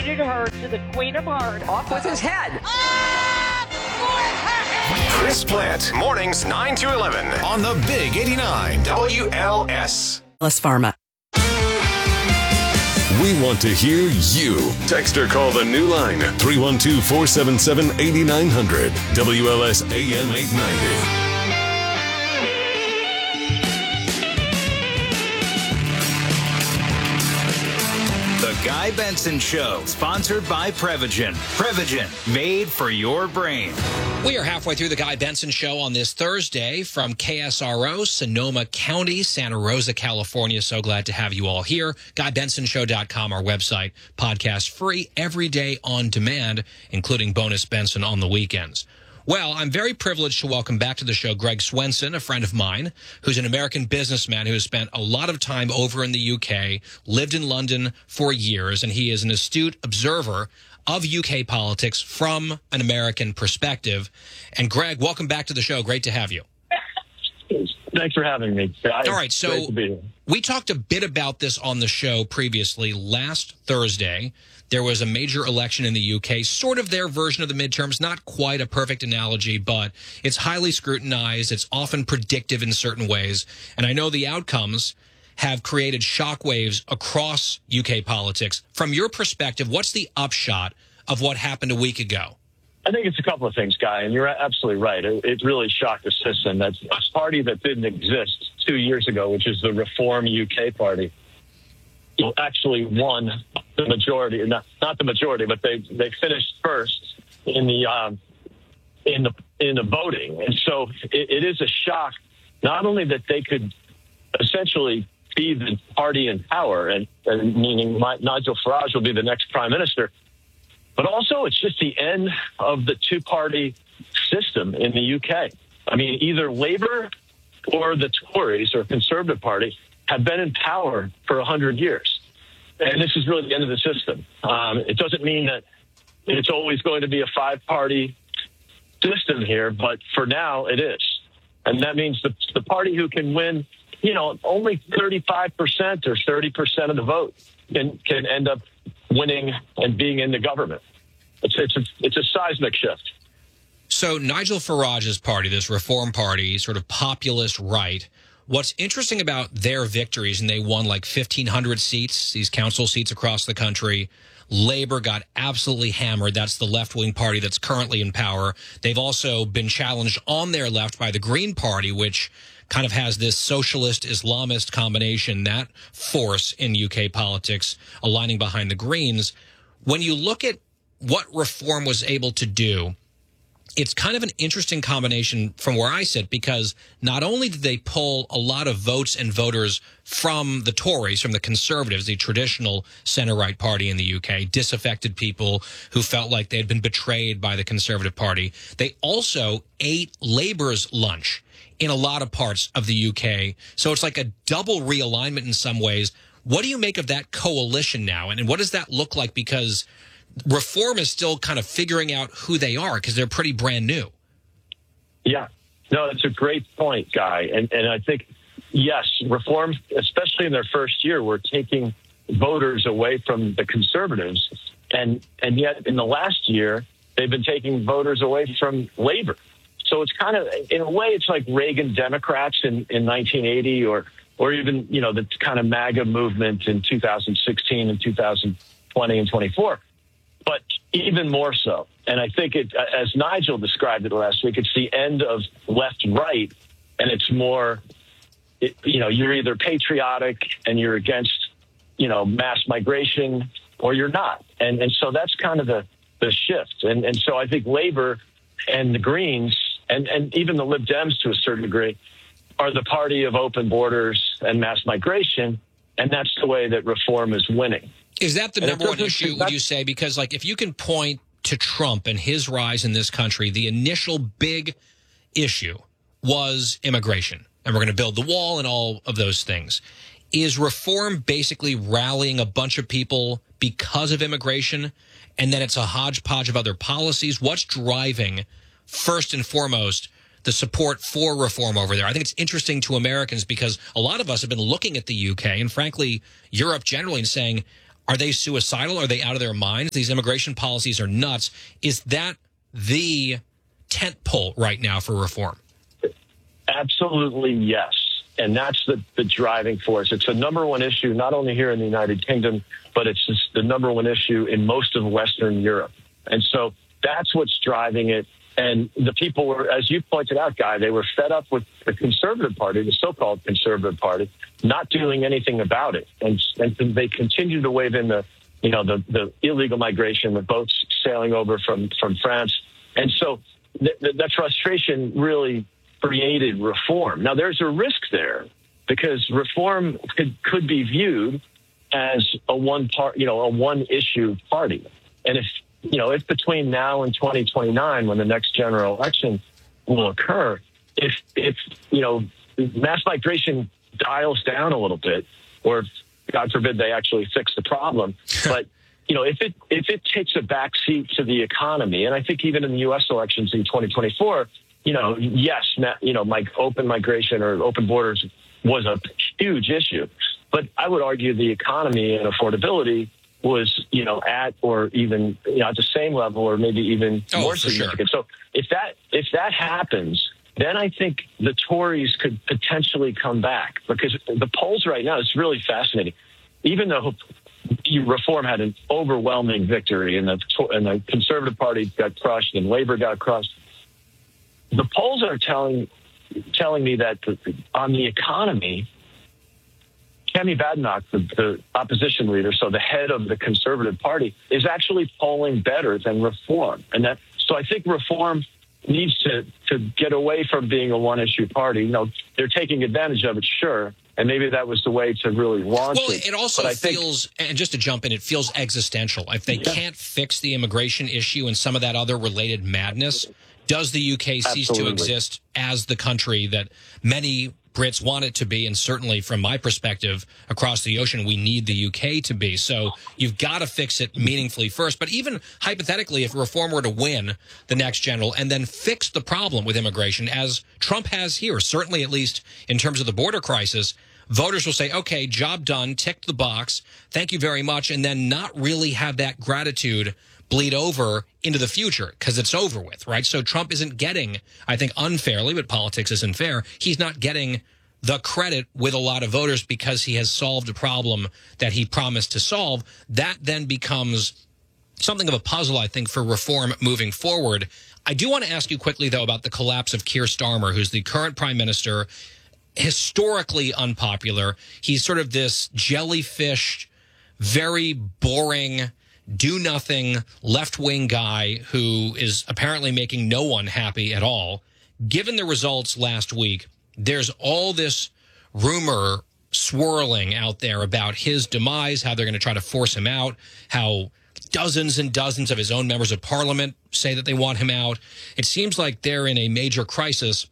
changing her to the Queen of Hearts. Off with his head. Chris Plant, mornings 9 to 11 on the Big 89 WLS. Pharma. We want to hear you. Text or call the new line 312-477-8900 WLS AM 890. The Guy Benson Show, sponsored by Prevagen. Prevagen, made for your brain. We are halfway through the Guy Benson Show on this Thursday from KSRO, Sonoma County, Santa Rosa, California. So glad to have you all here. GuyBensonShow.com, our website. Podcast free every day on demand, including Bonus Benson on the weekends. Well, I'm very privileged to welcome back to the show Greg Swenson, a friend of mine, who's an American businessman who has spent a lot of time over in the UK, lived in London for years, and he is an astute observer of UK politics from an American perspective. And Greg, welcome back to the show. Great to have you. Thanks for having me. All right, so we talked a bit about this on the show previously. Last Thursday, there was a major election in the UK, sort of their version of the midterms, not quite a perfect analogy, but it's highly scrutinized. It's often predictive in certain ways. And I know the outcomes have created shockwaves across UK politics. From your perspective, what's the upshot of what happened a week ago? I think it's a couple of things, Guy, and you're absolutely right. It really shocked the system. That's a party that didn't exist 2 years ago, which is the Reform UK Party, actually won the majority, not the majority, but they finished first in the voting. And so it is a shock, not only that they could essentially be the party in power, and meaning Nigel Farage will be the next prime minister, but also it's just the end of the two-party system in the UK. I mean, either Labour or the Tories or Conservative Party have been in power for 100 years. And this is really the end of the system. It doesn't mean that it's always going to be a five-party system here, but for now it is. And that means the party who can win, only 35% or 30% of the vote can end up winning and being in the government. It's a seismic shift. So Nigel Farage's party, this Reform Party, sort of populist right, what's interesting about their victories, and they won like 1,500 seats, these council seats across the country. Labour got absolutely hammered. That's the left-wing party that's currently in power. They've also been challenged on their left by the Green Party, which kind of has this socialist Islamist combination, that force in UK politics aligning behind the Greens. When you look at what Reform was able to do, it's kind of an interesting combination from where I sit, because not only did they pull a lot of votes and voters from the Tories, from the Conservatives, the traditional center-right party in the UK, disaffected people who felt like they had been betrayed by the Conservative Party, they also ate Labour's lunch in a lot of parts of the UK. So it's like a double realignment in some ways. What do you make of that coalition now? And what does that look like? Because Reform is still kind of figuring out who they are, because they're pretty brand new. Yeah. No, it's a great point, Guy. And I think, yes, Reform, especially in their first year, were taking voters away from the Conservatives. And yet in the last year, they've been taking voters away from Labour. So it's kind of, in a way, it's like Reagan Democrats in 1980 or even, the kind of MAGA movement in 2016 and 2020 and 24. But even more so. And I think as Nigel described it last week, it's the end of left-right, and it's more, you're either patriotic and you're against, mass migration, or you're not. And so that's kind of the shift. And so I think Labour and the Greens and even the Lib Dems to a certain degree are the party of open borders and mass migration, and that's the way that Reform is winning. Is that the number one issue, would you say? Because, if you can point to Trump and his rise in this country, the initial big issue was immigration, and we're going to build the wall and all of those things. Is Reform basically rallying a bunch of people because of immigration, and then it's a hodgepodge of other policies? What's driving, first and foremost, the support for Reform over there? I think it's interesting to Americans because a lot of us have been looking at the UK and, frankly, Europe generally and saying, Are they suicidal? Are they out of their minds? These immigration policies are nuts. Is that the tent pole right now for reform? Absolutely, yes. And that's the driving force. It's the number one issue, not only here in the United Kingdom, but it's just the number one issue in most of Western Europe. And so that's what's driving it. And the people were, as you pointed out, Guy, they were fed up with the Conservative Party, the so-called Conservative Party, not doing anything about it. And they continue to wave in the illegal migration, the boats sailing over from France. And so that frustration really created reform. Now, there's a risk there because reform could be viewed as a one issue party. And if between now and 2029, when the next general election will occur, if mass migration dials down a little bit, or God forbid they actually fix the problem, but if it takes a backseat to the economy, and I think even in the U.S. elections in 2024, yes, open migration or open borders was a huge issue. But I would argue the economy and affordability was, at or even at the same level or maybe even more significant. Sure. So if that happens, then I think the Tories could potentially come back, because the polls right now is really fascinating. Even though Reform had an overwhelming victory and the Conservative Party got crushed and Labour got crushed, the polls are telling me that on the economy, Kemi Badenoch, the opposition leader, so the head of the Conservative Party, is actually polling better than Reform. So I think Reform needs to get away from being a one-issue party. They're taking advantage of it, sure, and maybe that was the way to really launch it. Well, it also feels, and just to jump in, it feels existential. If they can't fix the immigration issue and some of that other related madness, does the UK cease to exist as the country that many Brits want it to be? And certainly from my perspective, across the ocean, we need the UK to be. So you've got to fix it meaningfully first. But even hypothetically, if Reform were to win the next general and then fix the problem with immigration, as Trump has here, certainly at least in terms of the border crisis, voters will say, okay, job done, ticked the box, thank you very much, and then not really have that gratitude bleed over into the future because it's over with, right? So Trump isn't getting, I think unfairly, but politics isn't fair, he's not getting the credit with a lot of voters because he has solved a problem that he promised to solve. That then becomes something of a puzzle, I think, for Reform moving forward. I do want to ask you quickly, though, about the collapse of Keir Starmer, who's the current prime minister, historically unpopular. He's sort of this jellyfish, very boring, do-nothing, left-wing guy who is apparently making no one happy at all. Given the results last week, there's all this rumor swirling out there about his demise, how they're going to try to force him out, how dozens and dozens of his own members of parliament say that they want him out. It seems like they're in a major crisis.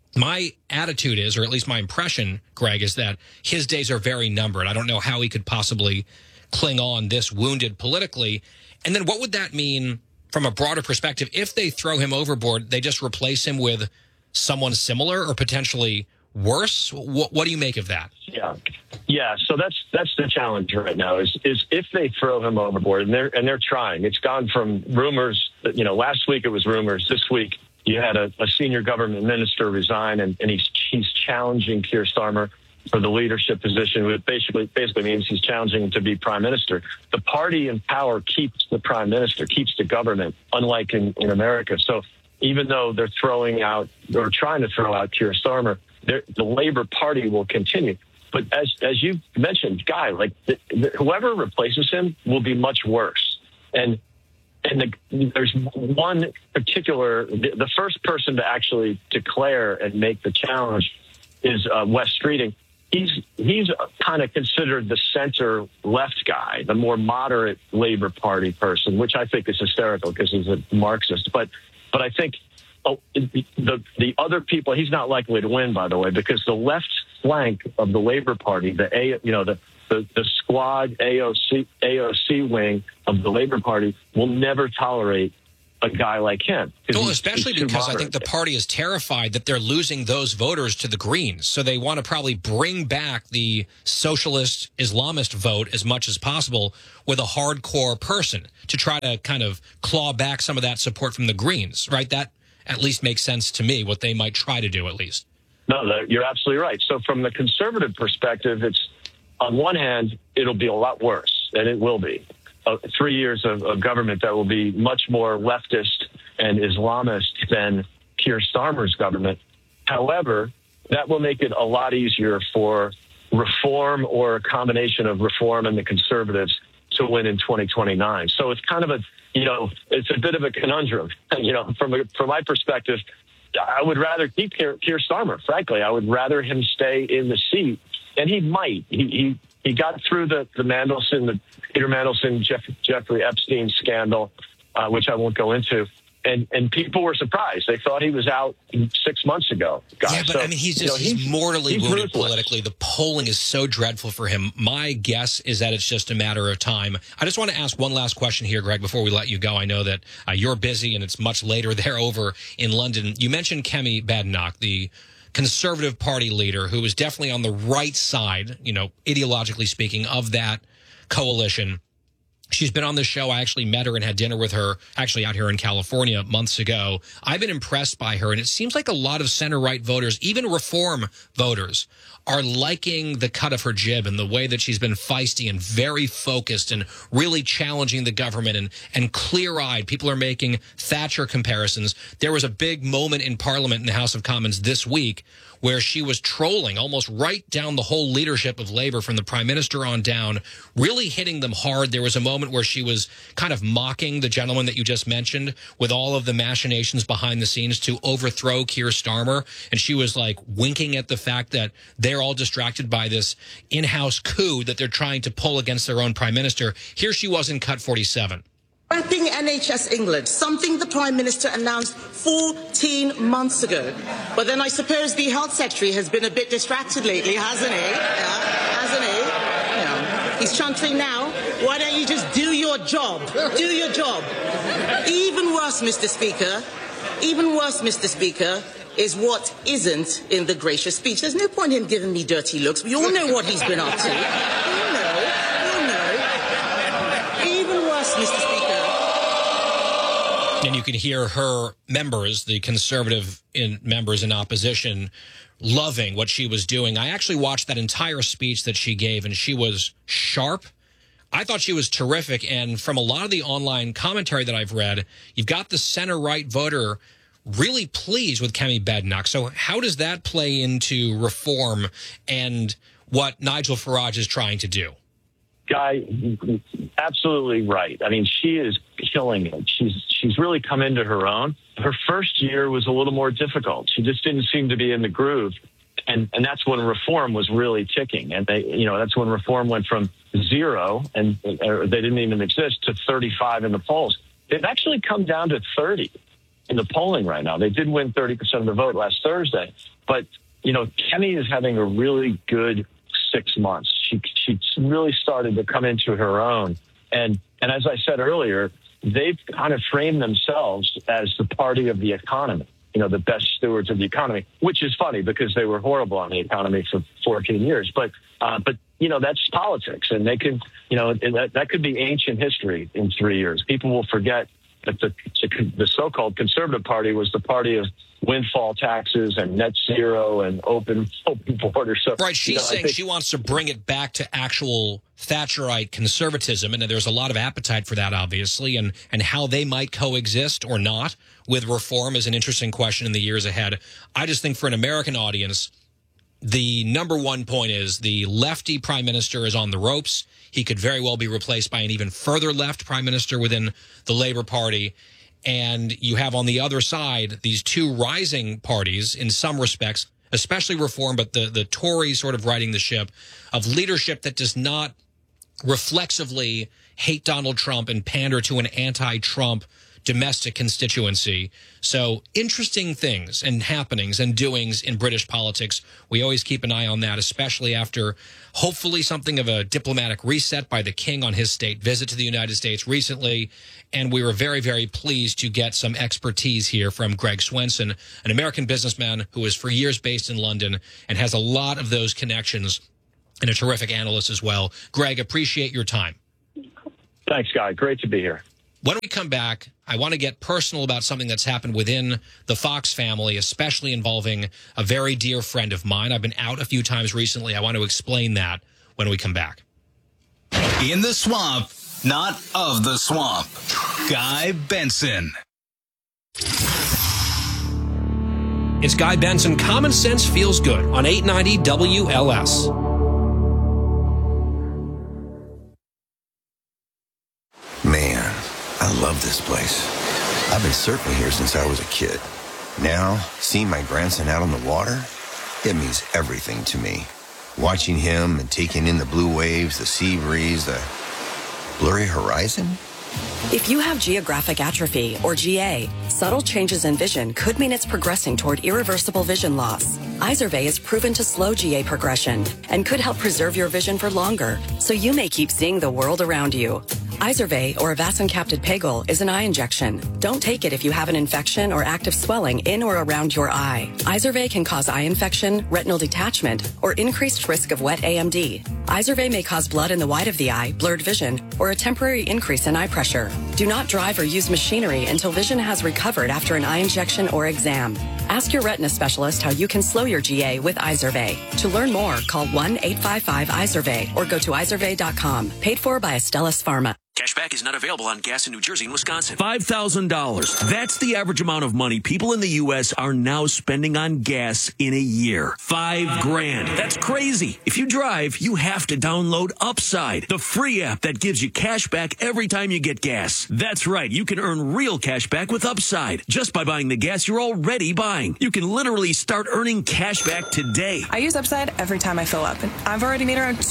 My attitude is, or at least my impression, Greg, is that his days are very numbered. I don't know how he could possibly cling on this wounded politically. And then what would that mean from a broader perspective? If they throw him overboard, they just replace him with someone similar or potentially worse? What do you make of that? Yeah. So that's the challenge right now is if they throw him overboard, and they're trying. It's gone from rumors that, last week it was rumors. This week you had a senior government minister resign, and he's challenging Keir Starmer for the leadership position, which basically means he's challenging him to be prime minister. The party in power keeps the prime minister, keeps the government, unlike in America. So even though they're throwing out or trying to throw out Keir Starmer, the Labour Party will continue. But as you mentioned, Guy, whoever replaces him will be much worse. And there's one particular, the first person to actually declare and make the challenge is Wes Streeting. He's kind of considered the center left guy, the more moderate Labour Party person, which I think is hysterical because he's a Marxist. But I think the other people, he's not likely to win, by the way, because the left flank of the Labour Party, the squad AOC wing of the Labour Party will never tolerate a guy like him. Well, especially because I think the party is terrified that they're losing those voters to the Greens. So they want to probably bring back the socialist Islamist vote as much as possible with a hardcore person to try to kind of claw back some of that support from the Greens, right? That at least makes sense to me, what they might try to do at least. No, you're absolutely right. So from the conservative perspective, it's on one hand, it'll be a lot worse, and it will be. 3 years of government that will be much more leftist and Islamist than Keir Starmer's government. However, that will make it a lot easier for reform or a combination of reform and the conservatives to win in 2029. So it's kind of it's a bit of a conundrum. From my perspective, I would rather keep Keir Starmer. Frankly, I would rather him stay in the seat, and he might. He got through the Peter Mandelson, Jeffrey Epstein scandal, which I won't go into. And people were surprised. They thought he was out 6 months ago. Yeah, but I mean, he's mortally wounded politically. The polling is so dreadful for him. My guess is that it's just a matter of time. I just want to ask one last question here, Greg, before we let you go. I know that you're busy and it's much later there over in London. You mentioned Kemi Badenoch, the Conservative Party leader, who was definitely on the right side, ideologically speaking, of that coalition. She's been on the show. I actually met her and had dinner with her actually out here in California months ago. I've been impressed by her, and it seems like a lot of center-right voters, even reform voters, are liking the cut of her jib and the way that she's been feisty and very focused and really challenging the government and clear-eyed. People are making Thatcher comparisons. There was a big moment in Parliament in the House of Commons this week where she was trolling almost right down the whole leadership of Labour from the Prime Minister on down, really hitting them hard. There was a moment where she was kind of mocking the gentleman that you just mentioned with all of the machinations behind the scenes to overthrow Keir Starmer. And she was like winking at the fact that they're all distracted by this in-house coup that they're trying to pull against their own Prime Minister. Here she was in Cut 47. Wrapping NHS England, something the Prime Minister announced 14 months ago. But then I suppose the Health Secretary has been a bit distracted lately, hasn't he? Hasn't he? Yeah. He's chanting now, why don't you just do your job? Do your job. Even worse, Mr. Speaker, is what isn't in the gracious speech. There's no point in giving me dirty looks. We all know what he's been up to. You know. Even worse, Mr. Speaker. And you can hear her members, the conservative members in opposition, loving what she was doing. I actually watched that entire speech that she gave, and she was sharp. I thought she was terrific. And from a lot of the online commentary that I've read, you've got the center-right voter really pleased with Kemi Badenoch. So how does that play into reform and what Nigel Farage is trying to do? Guy, absolutely right. I mean, she is killing it. She's really come into her own. Her first year was a little more difficult. She just didn't seem to be in the groove. And that's when reform was really ticking. And that's when reform went from 0, and they didn't even exist, to 35 in the polls. They've actually come down to 30 in the polling right now. They did win 30% of the vote last Thursday. But, Kemi is having a really good 6 months. She really started to come into her own. And as I said earlier, they've kind of framed themselves as the party of the economy, the best stewards of the economy, which is funny because they were horrible on the economy for 14 years. But that's politics, and they can, that could be ancient history in 3 years. People will forget that the so-called Conservative Party was the party of windfall taxes and net zero and open borders. So, right, she's saying she wants to bring it back to actual Thatcherite conservatism, and there's a lot of appetite for that, obviously, and how they might coexist or not with reform is an interesting question in the years ahead. I just think for an American audience, the number one point is the lefty prime minister is on the ropes. He could very well be replaced by an even further left prime minister within the Labour Party. And you have on the other side these two rising parties in some respects, especially reform, but the Tories sort of riding the ship of leadership that does not reflexively hate Donald Trump and pander to an anti-Trump domestic constituency. So interesting things and happenings and doings in British politics. We always keep an eye on that, especially after hopefully something of a diplomatic reset by the king on his state visit to the United States recently. And we were very, very pleased to get some expertise here from Greg Swenson, an American businessman who is for years based in London and has a lot of those connections, and a terrific analyst as well. Greg, appreciate your time. Thanks, Guy. Great to be here. When we come back, I want to get personal about something that's happened within the Fox family, especially involving a very dear friend of mine. I've been out a few times recently. I want to explain that when we come back. In the swamp, not of the swamp. Guy Benson. It's Guy Benson. Common Sense Feels Good on 890 WLS. Man, I love this place. I've been surfing here since I was a kid. Now, seeing my grandson out on the water, it means everything to me. Watching him and taking in the blue waves, the sea breeze, the blurry horizon. If you have geographic atrophy, or GA, subtle changes in vision could mean it's progressing toward irreversible vision loss. Izervay is proven to slow GA progression and could help preserve your vision for longer, so you may keep seeing the world around you. Izervay, or avacincaptad pegol, is an eye injection. Don't take it if you have an infection or active swelling in or around your eye. Izervay can cause eye infection, retinal detachment, or increased risk of wet AMD. Izervay may cause blood in the white of the eye, blurred vision, or a temporary increase in eye pressure. Do not drive or use machinery until vision has recovered after an eye injection or exam. Ask your retina specialist how you can slow your GA with Izervay. To learn more, call 1-855-IZERVAY or go to izervay.com. Paid for by Astellas Pharma. Cashback is not available on gas in New Jersey and Wisconsin. $5,000. That's the average amount of money people in the U.S. are now spending on gas in a year. $5,000. That's crazy. If you drive, you have to download Upside, the free app that gives you cash back every time you get gas. That's right. You can earn real cash back with Upside just by buying the gas you're already buying. You can literally start earning cash back today. I use Upside every time I fill up, and I've already made around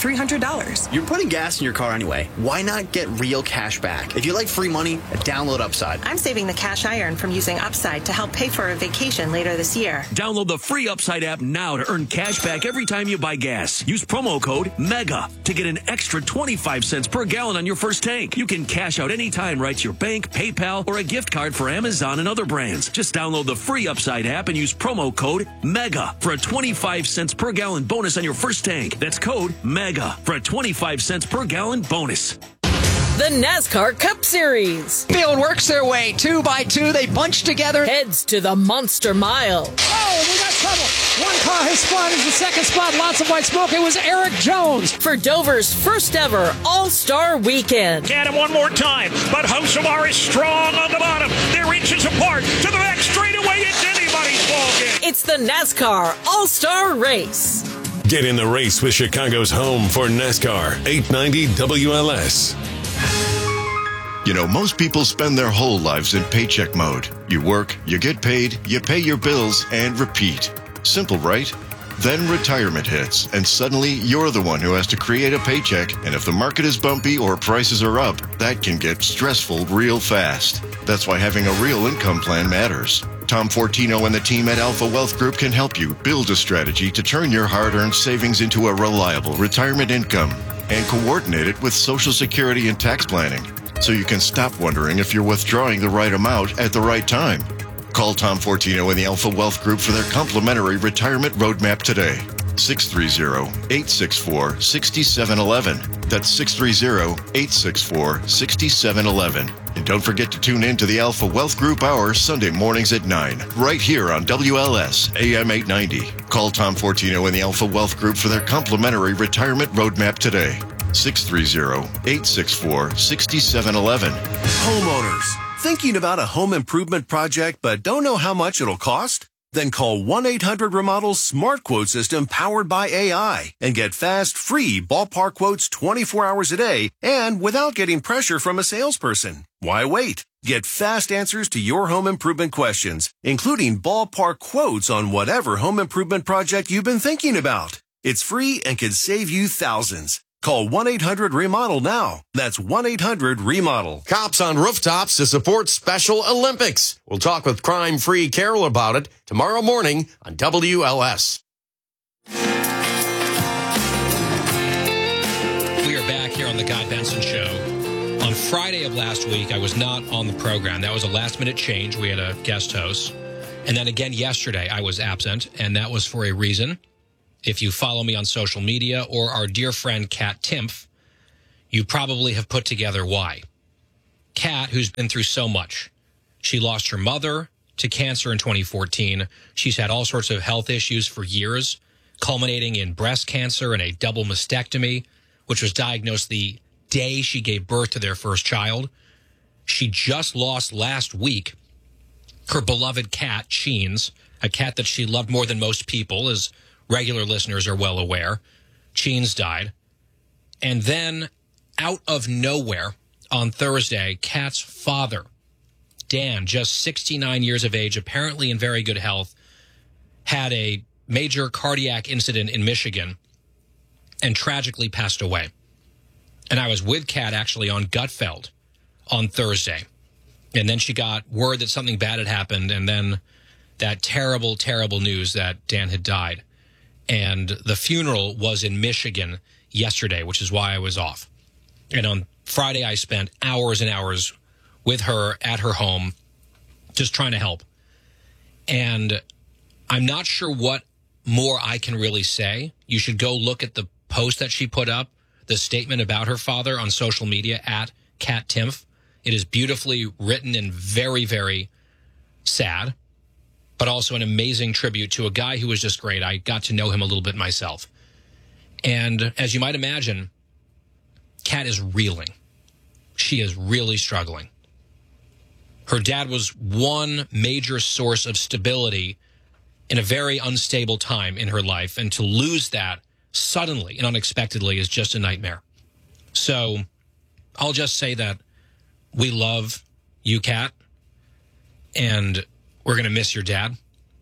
$300. You're putting gas in your car anyway. Why not get real cash back? If you like free money, download Upside. I'm saving the cash I earn from using Upside to help pay for a vacation later this year. Download the free Upside app now to earn cash back every time you buy gas. Use promo code MEGA to get an extra 25 cents per gallon on your first tank. You can cash out anytime right to your bank, PayPal, or a gift card for Amazon and other brands. Just download the free Upside app and use promo code MEGA for a 25 cents per gallon bonus on your first tank. That's code MEGA for a 25 cents per gallon bonus. The NASCAR Cup Series. Field works their way 2 by 2. They bunch together. Heads to the Monster Mile. Oh, we got trouble. One car has spun in the second spot. Lots of white smoke. It was Eric Jones. For Dover's first ever All-Star Weekend. Get him one more time. But Hocevar is strong on the bottom. They're inches apart. To the back straightaway. It's anybody's ballgame. It's the NASCAR All-Star Race. Get in the race with Chicago's home for NASCAR, 890 WLS. You know, most people spend their whole lives in paycheck mode. You work, you get paid, you pay your bills, and repeat. Simple, right? Then retirement hits, and suddenly you're the one who has to create a paycheck. And if the market is bumpy or prices are up, that can get stressful real fast. That's why having a real income plan matters. Tom Fortino and the team at Alpha Wealth Group can help you build a strategy to turn your hard-earned savings into a reliable retirement income and coordinate it with Social Security and tax planning, so you can stop wondering if you're withdrawing the right amount at the right time. Call Tom Fortino and the Alpha Wealth Group for their complimentary retirement roadmap today. 630-864-6711. That's 630-864-6711. And don't forget to tune in to the Alpha Wealth Group Hour Sunday mornings at 9, right here on WLS AM 890. Call Tom Fortino and the Alpha Wealth Group for their complimentary retirement roadmap today. 630-864-6711. Homeowners, thinking about a home improvement project but don't know how much it'll cost? Then call 1-800-REMODEL's Smart Quote System powered by AI and get fast, free ballpark quotes 24 hours a day and without getting pressure from a salesperson. Why wait? Get fast answers to your home improvement questions, including ballpark quotes on whatever home improvement project you've been thinking about. It's free and can save you thousands. Call 1-800-REMODEL now. That's 1-800-REMODEL. Cops on rooftops to support Special Olympics. We'll talk with crime-free Carol about it tomorrow morning on WLS. We are back here on the Guy Benson Show. On Friday of last week, I was not on the program. That was a last-minute change. We had a guest host. And then again yesterday, I was absent, and that was for a reason. If you follow me on social media or our dear friend Kat Timpf, you probably have put together why. Kat, who's been through so much. She lost her mother to cancer in 2014. She's had all sorts of health issues for years, culminating in breast cancer and a double mastectomy, which was diagnosed the day she gave birth to their first child. She just lost last week her beloved cat, Cheens, a cat that she loved more than most people, as regular listeners are well aware. Cheens died. And then, out of nowhere, on Thursday, Kat's father, Dan, just 69 years of age, apparently in very good health, had a major cardiac incident in Michigan and tragically passed away. And I was with Kat actually on Gutfeld on Thursday. And then she got word that something bad had happened, and then that terrible, terrible news that Dan had died. And the funeral was in Michigan yesterday, which is why I was off. And on Friday, I spent hours and hours with her at her home, just trying to help. And I'm not sure what more I can really say. You should go look at the post that she put up, the statement about her father on social media at Kat Timpf. It is beautifully written and very, very sad, but also an amazing tribute to a guy who was just great. I got to know him a little bit myself. And as you might imagine, Kat is reeling. She is really struggling. Her dad was one major source of stability in a very unstable time in her life, and to lose that suddenly and unexpectedly is just a nightmare. So I'll just say that we love you, Kat, and we're going to miss your dad.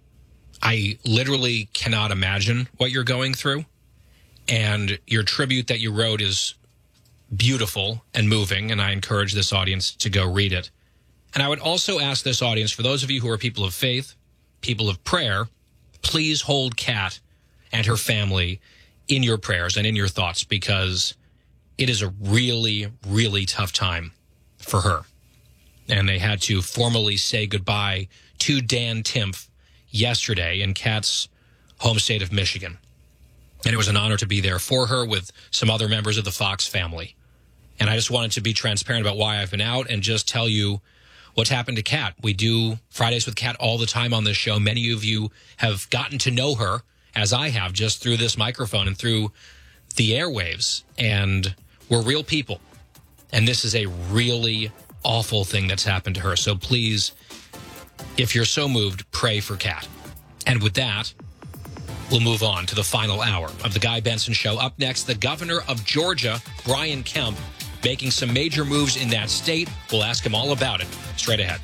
I literally cannot imagine what you're going through, and your tribute that you wrote is beautiful and moving, and I encourage this audience to go read it. And I would also ask this audience, for those of you who are people of faith, people of prayer, please hold Kat and her family in your prayers and in your thoughts, because it is a really, really tough time for her. And they had to formally say goodbye to Dan Timpf yesterday in Kat's home state of Michigan. And it was an honor to be there for her with some other members of the Fox family. And I just wanted to be transparent about why I've been out and just tell you what's happened to Kat. We do Fridays with Kat all the time on this show. Many of you have gotten to know her, as I have, just through this microphone and through the airwaves. And we're real people. And this is a really awful thing that's happened to her. So please, if you're so moved, pray for Kat. And with that, we'll move on to the final hour of the Guy Benson Show. Up next, the governor of Georgia, Brian Kemp, making some major moves in that state. We'll ask him all about it straight ahead.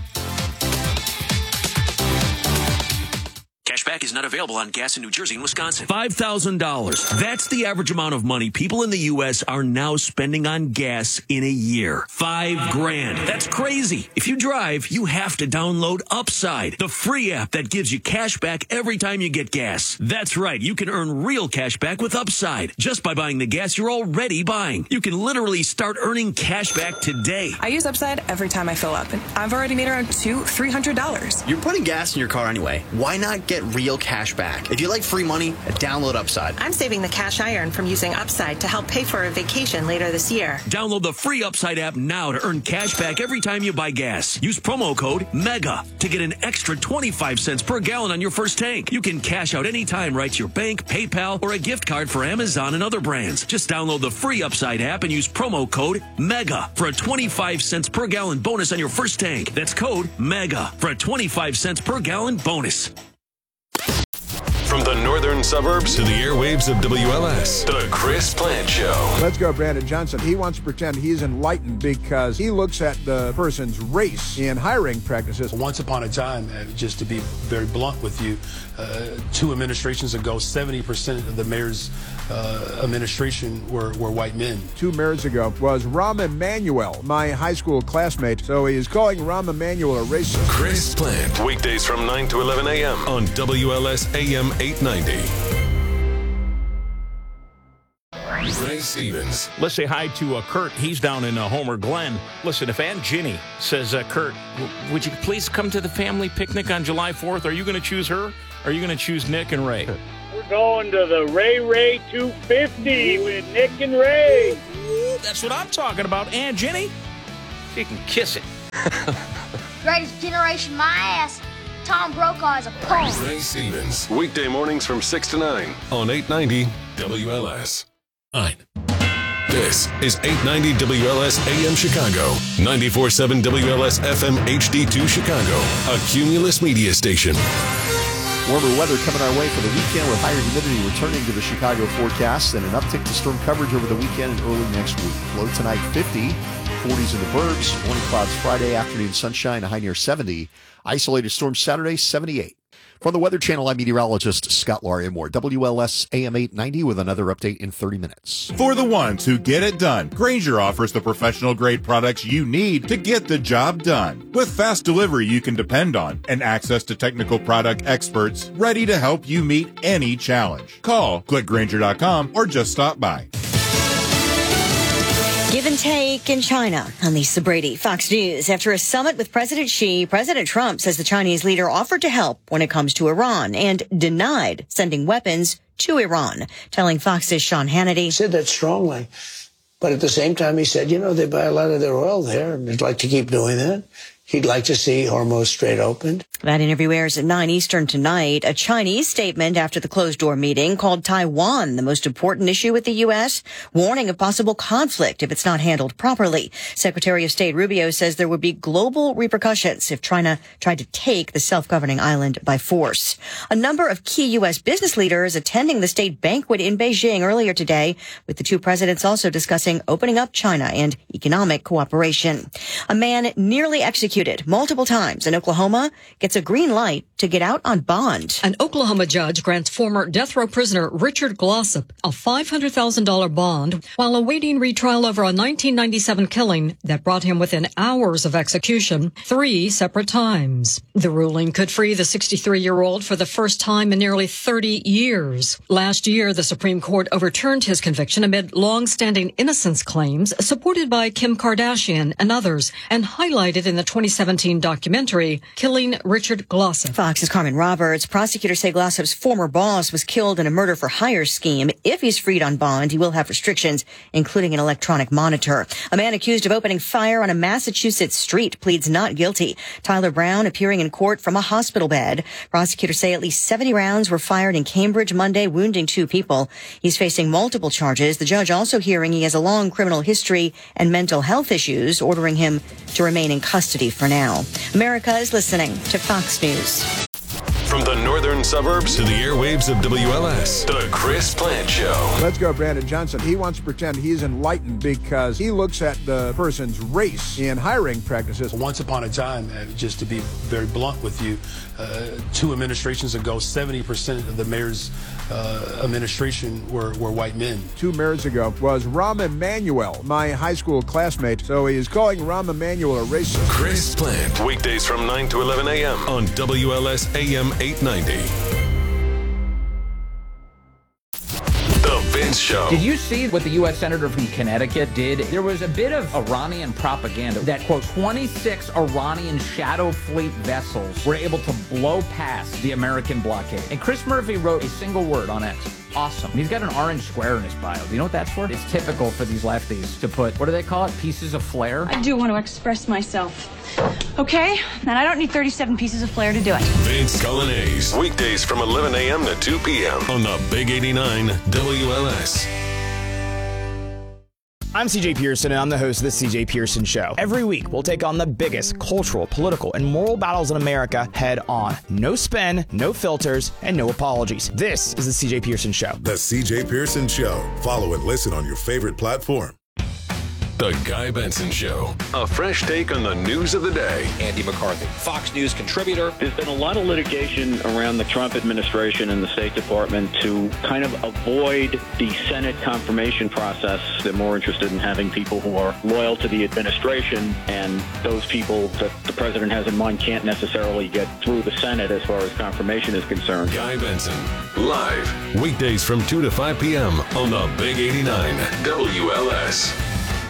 Cashback is not available on gas in New Jersey and Wisconsin. $5,000. That's the average amount of money people in the U.S. are now spending on gas in a year. $5,000. That's crazy. If you drive, you have to download Upside, the free app that gives you cash back every time you get gas. That's right. You can earn real cash back with Upside just by buying the gas you're already buying. You can literally start earning cash back today. I use Upside every time I fill up, and I've already made around $200-$300. You're putting gas in your car anyway. Why not get real cash back? If you like free money, download Upside. I'm saving the cash I earn from using Upside to help pay for a vacation later this year. Download the free Upside app now to earn cash back every time you buy gas. Use promo code MEGA to get an extra 25 cents per gallon on your first tank. You can cash out anytime right to your bank, PayPal, or a gift card for Amazon and other brands. Just download the free Upside app and use promo code MEGA for a 25 cents per gallon bonus on your first tank. That's code MEGA for a 25 cents per gallon bonus. From the northern suburbs to the airwaves of WLS, The Chris Plant Show. Let's go, Brandon Johnson. He wants to pretend he's enlightened because he looks at the person's race in hiring practices. Once upon a time, just to be very blunt with you, 2 administrations ago, 70% of the mayor's administration were white men. 2 mayors ago was Rahm Emanuel, my high school classmate. So he is calling Rahm Emanuel a racist. Chris Plant, weekdays from 9 to 11 a.m. on WLS AM 890. Ray Stevens. Let's say hi to Kurt. He's down in Homer Glen. Listen, if Aunt Ginny says, Kurt, would you please come to the family picnic on July 4th? Are you going to choose her? Or are you going to choose Nick and Ray? We're going to the Ray 250 with Nick and Ray. That's what I'm talking about. Aunt Ginny, she can kiss it. Greatest generation, my ass. Tom Brokaw is a punk. Ray Stevens. Weekday mornings from 6 to 9 on 890 WLS. This is 890 WLS AM Chicago, 94.7 WLS FM HD2 Chicago, a Cumulus media station. Warmer weather coming our way for the weekend with higher humidity returning to the Chicago forecast and an uptick to storm coverage over the weekend and early next week. Low tonight 50, 40s in the burbs, morning clouds Friday, afternoon sunshine, a high near 70. Isolated storm Saturday, 78. From the Weather Channel, I'm meteorologist Scott Larimore. WLS AM 890 with another update in 30 minutes. For the ones who get it done, Grainger offers the professional-grade products you need to get the job done. With fast delivery you can depend on and access to technical product experts ready to help you meet any challenge. Call, click Grainger.com, or just stop by. Give and take in China. I'm Lisa Brady, Fox News. After a summit with President Xi, President Trump says the Chinese leader offered to help when it comes to Iran and denied sending weapons to Iran, telling Fox's Sean Hannity. He said that strongly, but at the same time he said, they buy a lot of their oil there and they'd like to keep doing that. He'd like to see Hormuz Strait opened. That interview airs at 9 Eastern tonight. A Chinese statement after the closed-door meeting called Taiwan the most important issue with the U.S., warning of possible conflict if it's not handled properly. Secretary of State Rubio says there would be global repercussions if China tried to take the self-governing island by force. A number of key U.S. business leaders attending the state banquet in Beijing earlier today, with the 2 presidents also discussing opening up China and economic cooperation. A man nearly executed multiple times in Oklahoma gets a green light to get out on bond. An Oklahoma judge grants former death row prisoner Richard Glossop a $500,000 bond while awaiting retrial over a 1997 killing that brought him within hours of execution 3 separate times. The ruling could free the 63-year-old for the first time in nearly 30 years. Last year, the Supreme Court overturned his conviction amid long-standing innocence claims supported by Kim Kardashian and others and highlighted in the 2017 documentary, Killing Richard Glossop. Fox's Carmen Roberts. Prosecutors say Glossop's former boss was killed in a murder-for-hire scheme. If he's freed on bond, he will have restrictions, including an electronic monitor. A man accused of opening fire on a Massachusetts street pleads not guilty. Tyler Brown appearing in court from a hospital bed. Prosecutors say at least 70 rounds were fired in Cambridge Monday, wounding 2 people. He's facing multiple charges. The judge also hearing he has a long criminal history and mental health issues, ordering him to remain in custody for now. America is listening to Fox News. From the northern suburbs to the airwaves of WLS, The Chris Plant Show. Let's go, Brandon Johnson. He wants to pretend he's enlightened because he looks at the person's race in hiring practices. Once upon a time, just to be very blunt with you, 2 administrations ago, 70% of the mayor's administration were white men. 2 mayors ago was Rahm Emanuel, my high school classmate. So he is calling Rahm Emanuel a racist. Chris Plant, weekdays from 9 to 11 a.m. on WLS AM 890. The Vince Show. Did you see what the U.S. Senator from Connecticut did? There was a bit of Iranian propaganda that, quote, 26 Iranian shadow fleet vessels were able to blow past the American blockade. And Chris Murphy wrote a single word on X. Awesome. He's got an orange square in his bio. Do you know what that's for? It's typical for these lefties to put, what do they call it? Pieces of flair? I do want to express myself. Okay? And I don't need 37 pieces of flair to do it. Vince Cullinase. Weekdays from 11 a.m. to 2 p.m. on the Big 89 WLS. I'm CJ Pearson, and I'm the host of the CJ Pearson Show. Every week, we'll take on the biggest cultural, political, and moral battles in America head on. No spin, no filters, and no apologies. This is the CJ Pearson Show. The CJ Pearson Show. Follow and listen on your favorite platform. The Guy Benson Show. A fresh take on the news of the day. Andy McCarthy, Fox News contributor. There's been a lot of litigation around the Trump administration and the State Department to kind of avoid the Senate confirmation process. They're more interested in having people who are loyal to the administration, and those people that the president has in mind can't necessarily get through the Senate as far as confirmation is concerned. Guy Benson, live, weekdays from 2 to 5 p.m. on the Big 89 WLS.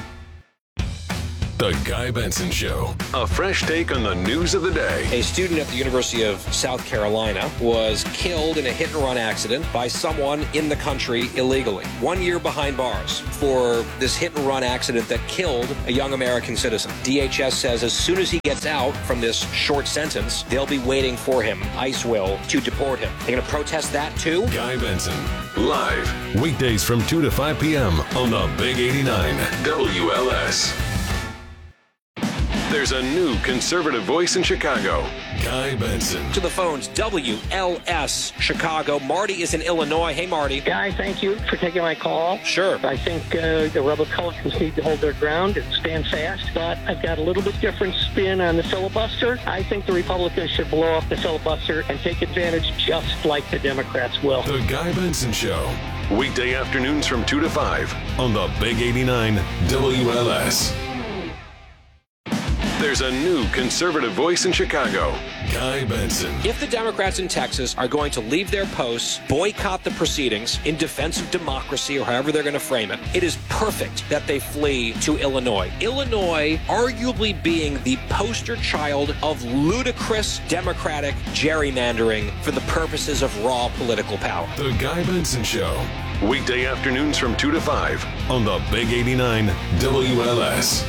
The Guy Benson Show. A fresh take on the news of the day. A student at the University of South Carolina was killed in a hit-and-run accident by someone in the country illegally. 1 year behind bars for this hit-and-run accident that killed a young American citizen. DHS says as soon as he gets out from this short sentence, they'll be waiting for him, ICE will, to deport him. They're going to protest that too? Guy Benson, live, weekdays from 2 to 5 p.m. on the Big 89 WLS. There's a new conservative voice in Chicago, Guy Benson. To the phones, WLS Chicago. Marty is in Illinois. Hey, Marty. Guy, thank you for taking my call. Sure. I think the Republicans need to hold their ground and stand fast, but I've got a little bit different spin on the filibuster. I think the Republicans should blow off the filibuster and take advantage just like the Democrats will. The Guy Benson Show. Weekday afternoons from 2 to 5 on the Big 89 WLS. There's a new conservative voice in Chicago, Guy Benson. If the Democrats in Texas are going to leave their posts, boycott the proceedings in defense of democracy, or however they're going to frame it, it is perfect that they flee to Illinois. Illinois arguably being the poster child of ludicrous Democratic gerrymandering for the purposes of raw political power. The Guy Benson Show. Weekday afternoons from 2 to 5 on the Big 89 WLS.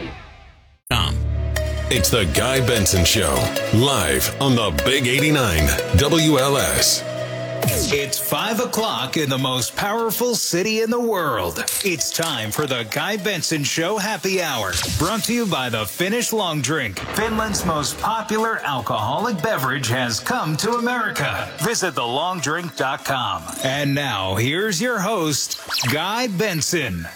It's the Guy Benson Show, live on the Big 89 WLS. It's 5 o'clock in the most powerful city in the world. It's time for the Guy Benson Show Happy Hour, brought to you by the Finnish Long Drink. Finland's most popular alcoholic beverage has come to America. Visit thelongdrink.com. And now, here's your host, Guy Benson.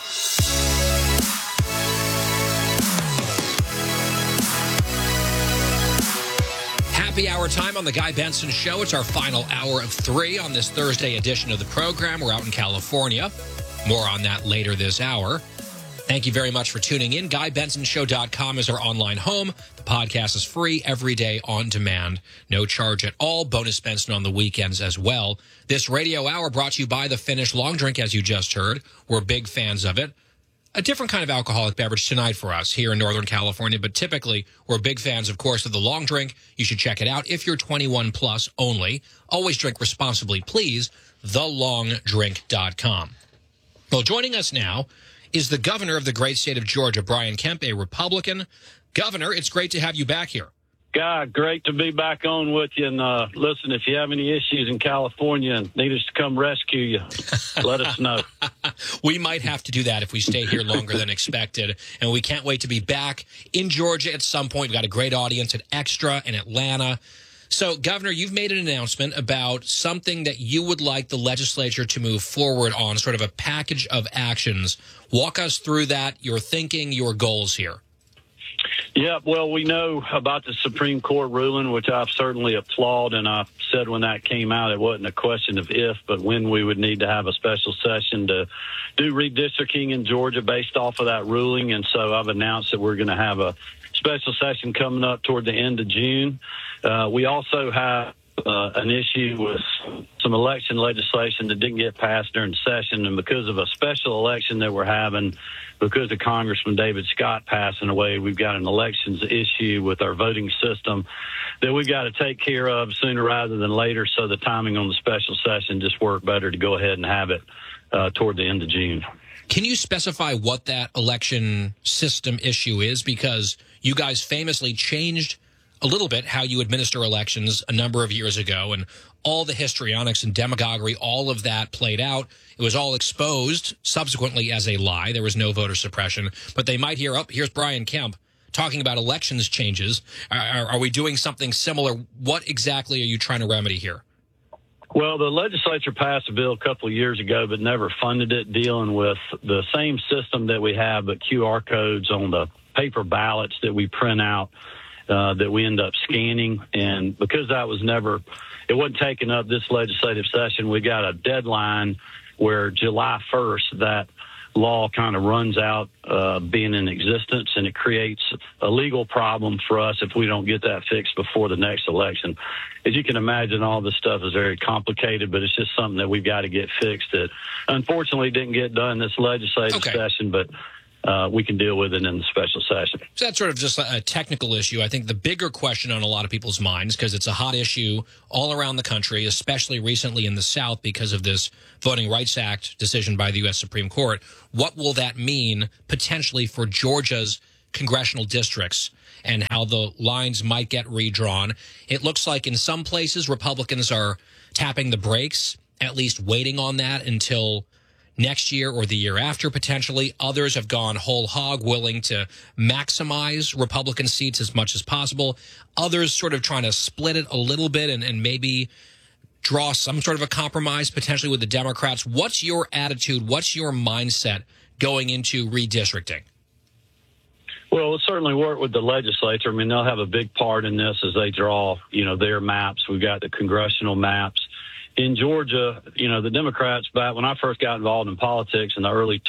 Happy hour time on the Guy Benson Show. It's our final hour of 3 on this Thursday edition of the program. We're out in California. More on that later this hour. Thank you very much for tuning in. GuyBensonShow.com is our online home. The podcast is free every day on demand. No charge at all. Bonus Benson on the weekends as well. This radio hour brought to you by the Finnish Long Drink, as you just heard. We're big fans of it. A different kind of alcoholic beverage tonight for us here in Northern California, but typically we're big fans, of course, of the Long Drink. You should check it out if you're 21 plus only. Always drink responsibly, please. TheLongDrink.com. Well, joining us now is the governor of the great state of Georgia, Brian Kemp, a Republican. Governor, it's great to have you back here. God, great to be back on with you. And listen, if you have any issues in California and need us to come rescue you, let us know. We might have to do that if we stay here longer than expected. And we can't wait to be back in Georgia at some point. We've got a great audience at Extra in Atlanta. So, Governor, you've made an announcement about something that you would like the legislature to move forward on, sort of a package of actions. Walk us through that, your thinking, your goals here. Yeah, well, we know about the Supreme Court ruling, which I've certainly applaud, and I said when that came out, it wasn't a question of if, but when we would need to have a special session to do redistricting in Georgia based off of that ruling, and so I've announced that we're going to have a special session coming up toward the end of June. We also have an issue with some election legislation that didn't get passed during the session, and because of a special election that we're having, because of Congressman David Scott passing away, we've got an elections issue with our voting system that we've got to take care of sooner rather than later, so the timing on the special session just worked better to go ahead and have it toward the end of June. Can you specify what that election system issue is? Because you guys famously changed a little bit how you administer elections a number of years ago, and all the histrionics and demagoguery, all of that played out. It was all exposed subsequently as a lie. There was no voter suppression. But they might hear, here's Brian Kemp talking about elections changes. Are we doing something similar? What exactly are you trying to remedy here? Well, the legislature passed a bill a couple of years ago, but never funded it, dealing with the same system that we have, but QR codes on the paper ballots that we print out, that we end up scanning. And because that was it wasn't taken up this legislative session, we got a deadline where July 1st, that law kind of runs out being in existence, and it creates a legal problem for us if we don't get that fixed before the next election. As you can imagine, all this stuff is very complicated, but it's just something that we've got to get fixed that unfortunately didn't get done this legislative session, but we can deal with it in the special session. So that's sort of just a technical issue. I think the bigger question on a lot of people's minds, because it's a hot issue all around the country, especially recently in the South because of this Voting Rights Act decision by the U.S. Supreme Court. What will that mean potentially for Georgia's congressional districts and how the lines might get redrawn? It looks like in some places Republicans are tapping the brakes, at least waiting on that until next year or the year after, potentially. Others have gone whole hog, willing to maximize Republican seats as much as possible. Others sort of trying to split it a little bit and maybe draw some sort of a compromise potentially with the Democrats. What's your attitude? What's your mindset going into redistricting? Well, we'll certainly work with the legislature. I mean, they'll have a big part in this as they draw, their maps. We've got the congressional maps. In Georgia, the Democrats, back when I first got involved in politics in the early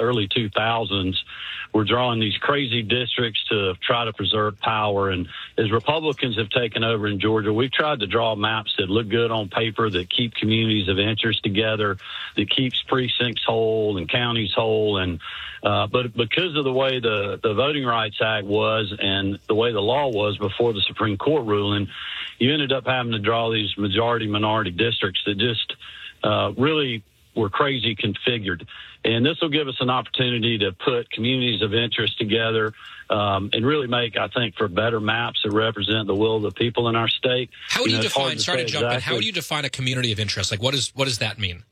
2000s, were drawing these crazy districts to try to preserve power. And as Republicans have taken over in Georgia, we've tried to draw maps that look good on paper, that keep communities of interest together, that keeps precincts whole and counties whole. And but because of the way the Voting Rights Act was and the way the law was before the Supreme Court ruling, you ended up having to draw these majority-minority districts that just really were crazy configured. And this will give us an opportunity to put communities of interest together and really make, I think, for better maps that represent the will of the people in our state. How would you define, sorry to jump in, how would you define a community of interest? Like, what does that mean?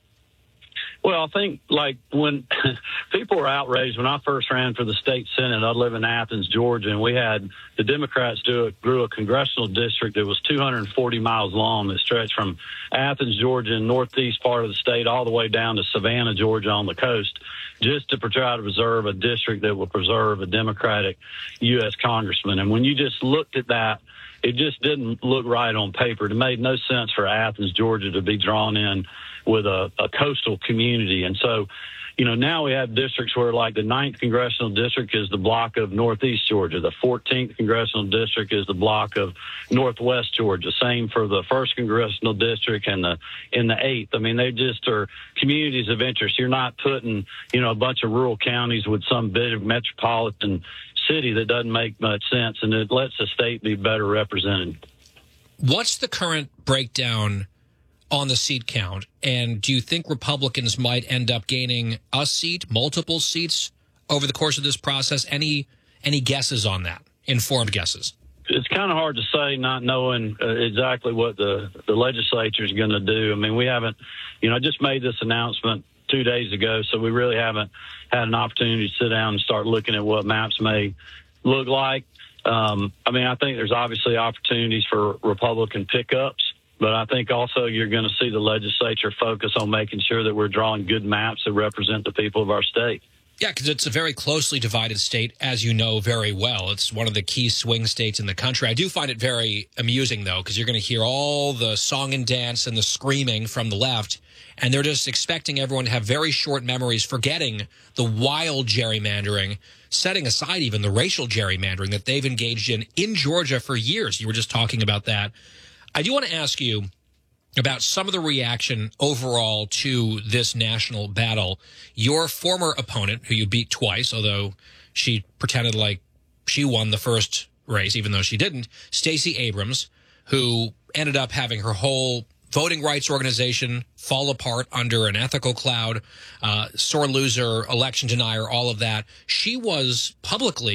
Well, I think, like, when people were outraged, when I first ran for the state Senate, I live in Athens, Georgia, and we had the Democrats grew a congressional district that was 240 miles long that stretched from Athens, Georgia, and northeast part of the state all the way down to Savannah, Georgia on the coast, just to try to preserve a district that would preserve a Democratic U.S. congressman. And when you just looked at that, it just didn't look right on paper. It made no sense for Athens, Georgia to be drawn in with a coastal community. And so, now we have districts where, like, the 9th Congressional District is the block of Northeast Georgia. The 14th Congressional District is the block of Northwest Georgia. Same for the 1st Congressional District and the 8th. I mean, they just are communities of interest. You're not putting, a bunch of rural counties with some big metropolitan city that doesn't make much sense, and it lets the state be better represented. What's the current breakdown on the seat count, and do you think Republicans might end up gaining a seat, multiple seats over the course of this process? Any guesses on that? Informed guesses? It's kind of hard to say, not knowing exactly what the legislature is going to do. I mean, we haven't, I just made this announcement 2 days ago, so we really haven't had an opportunity to sit down and start looking at what maps may look like. I think there's obviously opportunities for Republican pickups, but I think also you're going to see the legislature focus on making sure that we're drawing good maps that represent the people of our state. Yeah, because it's a very closely divided state, as you know very well. It's one of the key swing states in the country. I do find it very amusing, though, because you're going to hear all the song and dance and the screaming from the left, and they're just expecting everyone to have very short memories, forgetting the wild gerrymandering, setting aside even the racial gerrymandering that they've engaged in Georgia for years. You were just talking about that. I do want to ask you about some of the reaction overall to this national battle. Your former opponent, who you beat twice, although she pretended like she won the first race, even though she didn't, Stacey Abrams, who ended up having her whole voting rights organization fall apart under an ethical cloud, sore loser, election denier, all of that. She was publicly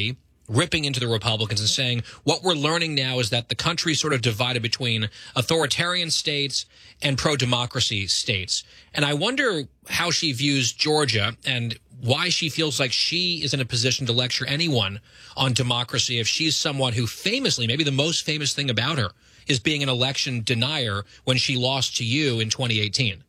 ripping into the Republicans and saying, what we're learning now is that the country is sort of divided between authoritarian states and pro-democracy states. And I wonder how she views Georgia and why she feels like she is in a position to lecture anyone on democracy if she's someone who famously, maybe the most famous thing about her, is being an election denier when she lost to you in 2018.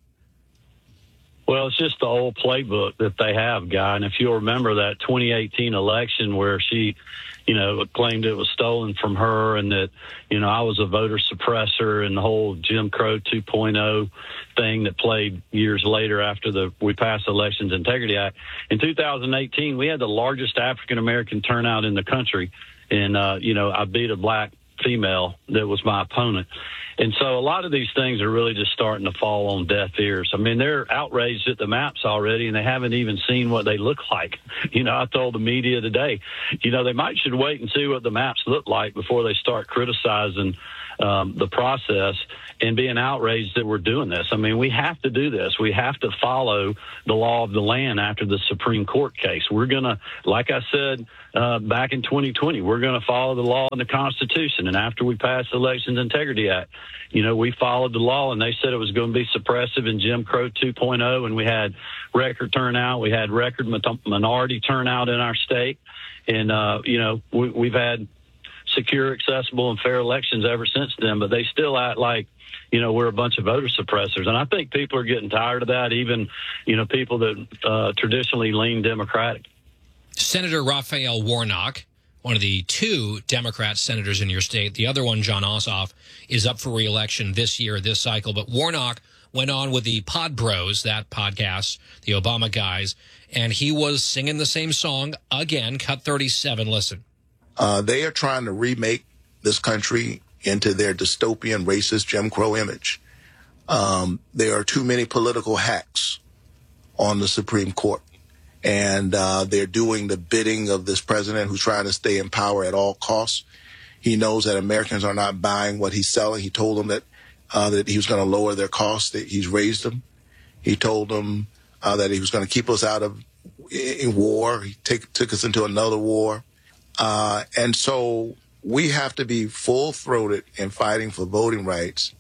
Well, it's just the old playbook that they have, Guy. And if you'll remember that 2018 election where she, claimed it was stolen from her and that, I was a voter suppressor and the whole Jim Crow 2.0 thing that played years later after we passed the Elections Integrity Act. In 2018, we had the largest African-American turnout in the country. And, I beat a black female that was my opponent. And so a lot of these things are really just starting to fall on deaf ears. I mean, they're outraged at the maps already, and they haven't even seen what they look like. I told the media today, they should wait and see what the maps look like before they start criticizing the process and being outraged that we're doing this. I mean, we have to do this. We have to follow the law of the land after the Supreme Court case. We're going to, like I said back in 2020, we're going to follow the law and the Constitution. And after we passed the Elections Integrity Act, we followed the law, and they said it was going to be suppressive in Jim Crow 2.0, and we had record turnout. We had record minority turnout in our state. And, we've had secure, accessible, and fair elections ever since then, but they still act like, we're a bunch of voter suppressors. And I think people are getting tired of that, even, people that traditionally lean Democratic. Senator Raphael Warnock, one of the two Democrat senators in your state, the other one, Jon Ossoff, is up for re-election this year, this cycle. But Warnock went on with the Pod Bros, that podcast, the Obama guys, and he was singing the same song again, cut 37. Listen. They are trying to remake this country into their dystopian, racist Jim Crow image. There are too many political hacks on the Supreme Court. And they're doing the bidding of this president who's trying to stay in power at all costs. He knows that Americans are not buying what he's selling. He told them that he was going to lower their costs. That he's raised them. He told them that he was going to keep us out of war. He took us into another war. And so we have to be full-throated in fighting for voting rights,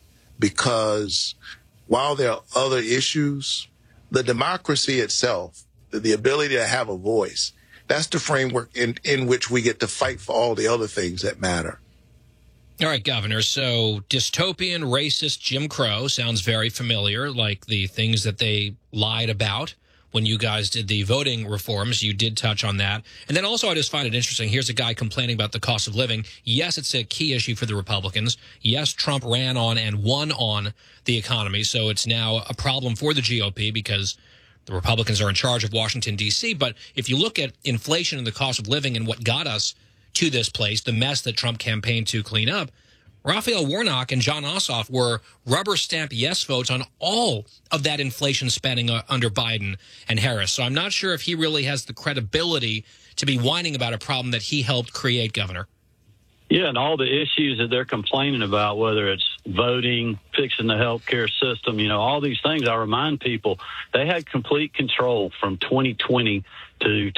because while there are other issues, the democracy itself, the ability to have a voice, that's the framework in which we get to fight for all the other things that matter. All right, Governor. So dystopian, racist Jim Crow sounds very familiar, like the things that they lied about when you guys did the voting reforms. You did touch on that. And then also I just find it interesting. Here's a guy complaining about the cost of living. Yes, it's a key issue for the Republicans. Yes, Trump ran on and won on the economy. So it's now a problem for the GOP because the Republicans are in charge of Washington, D.C. But if you look at inflation and the cost of living and what got us to this place, the mess that Trump campaigned to clean up, Raphael Warnock and Jon Ossoff were rubber stamp yes votes on all of that inflation spending under Biden and Harris. So I'm not sure if he really has the credibility to be whining about a problem that he helped create, Governor. Yeah, and all the issues that they're complaining about, whether it's voting, fixing the healthcare system, all these things, I remind people, they had complete control from 2020 to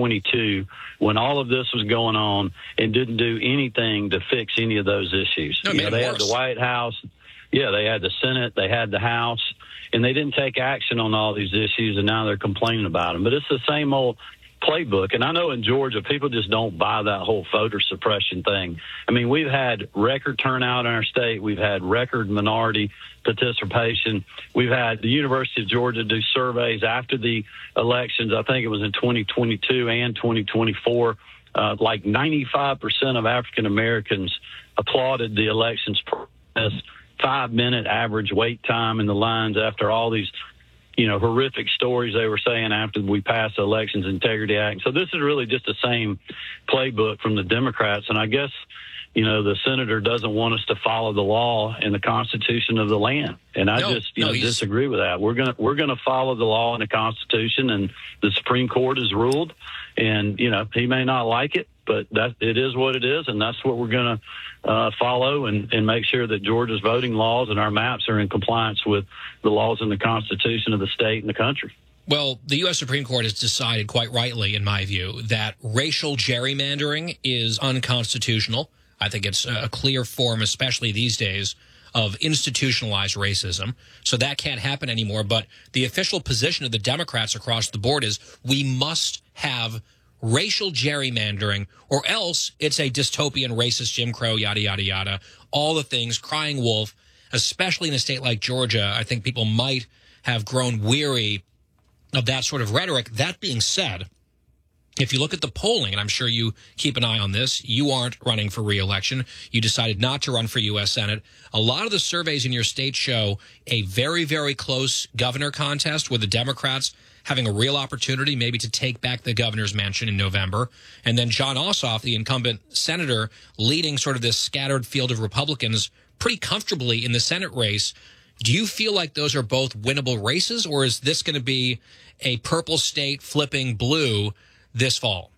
2022 when all of this was going on and didn't do anything to fix any of those issues. No, they had the White House. Yeah, they had the Senate. They had the House. And they didn't take action on all these issues, and now they're complaining about them. But it's the same old playbook. And I know in Georgia, people just don't buy that whole voter suppression thing. I mean, we've had record turnout in our state. We've had record minority participation. We've had the University of Georgia do surveys after the elections. I think it was in 2022 and 2024. Like 95% of African Americans applauded the elections process. 5-minute average wait time in the lines after all these horrific stories they were saying after we passed the Elections Integrity Act. So this is really just the same playbook from the Democrats. And I guess, the senator doesn't want us to follow the law and the Constitution of the land. And I disagree with that. We're going to follow the law and the Constitution, and the Supreme Court has ruled. And, he may not like it, but it is what it is. And that's what we're going to follow and make sure that Georgia's voting laws and our maps are in compliance with the laws and the Constitution of the state and the country. Well, the U.S. Supreme Court has decided quite rightly, in my view, that racial gerrymandering is unconstitutional. I think it's a clear form, especially these days, of institutionalized racism. So that can't happen anymore. But the official position of the Democrats across the board is we must have racial gerrymandering, or else it's a dystopian, racist, Jim Crow, yada, yada, yada, all the things, crying wolf, especially in a state like Georgia. I think people might have grown weary of that sort of rhetoric. That being said, if you look at the polling, and I'm sure you keep an eye on this, you aren't running for re-election. You decided not to run for U.S. Senate. A lot of the surveys in your state show a very, very close governor contest with the Democrats having a real opportunity maybe to take back the governor's mansion in November. And then Jon Ossoff, the incumbent senator, leading sort of this scattered field of Republicans pretty comfortably in the Senate race. Do you feel like those are both winnable races, or is this going to be a purple state flipping blue this fall?